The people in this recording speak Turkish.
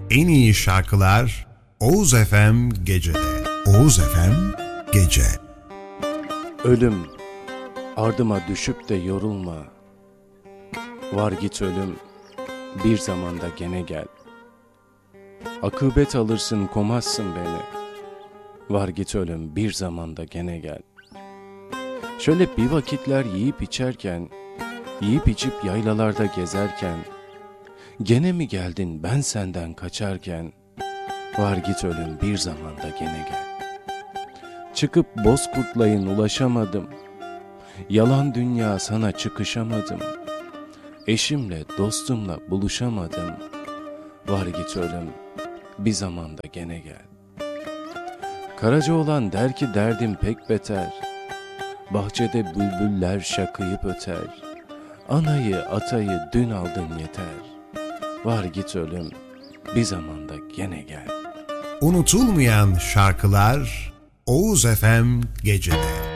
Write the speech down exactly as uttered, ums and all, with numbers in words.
En iyi şarkılar Oğuz F M Gece'de. Oğuz F M Gece. Ölüm, ardıma düşüp de yorulma. Var git ölüm, bir zamanda gene gel. Akıbet alırsın, komazsın beni. Var git ölüm, bir zamanda gene gel. Şöyle bir vakitler yiyip içerken, yiyip içip yaylalarda gezerken, gene mi geldin ben senden kaçarken? Var git ölüm, bir zamanda gene gel. Çıkıp bozkurtlayın ulaşamadım. Yalan dünya sana çıkışamadım. Eşimle dostumla buluşamadım. Var git ölüm, bir zamanda gene gel. Karacaoğlan der ki derdim pek beter. Bahçede bülbüller şakıyıp öter. Anayı atayı dün aldın yeter. Var git ölüm, bir zamanda gene gel. Unutulmayan şarkılar Oğuz F M Gece'de.